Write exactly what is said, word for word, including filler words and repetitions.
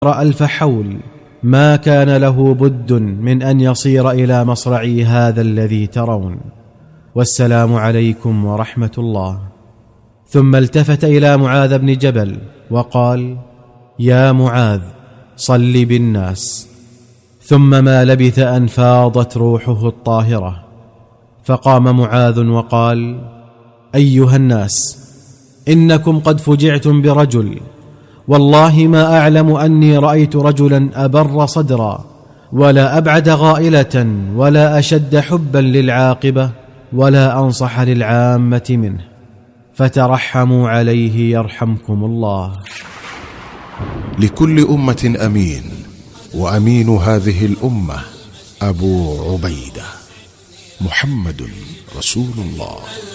ألف حول ما كان له بد من أن يصير إلى مصرعي هذا الذي ترون، والسلام عليكم ورحمة الله. ثم التفت إلى معاذ بن جبل وقال: يا معاذ صل بالناس. ثم ما لبث أن فاضت روحه الطاهرة، فقام معاذ وقال: أيها الناس، إنكم قد فجعتم برجل، والله ما أعلم أني رأيت رجلا أبر صدرا ولا أبعد غائلة ولا أشد حبا للعاقبة ولا أنصح للعامة منه، فترحموا عليه يرحمكم الله. لكل أمة أمين، وأمين هذه الأمة أبو عبيدة محمد رسول الله.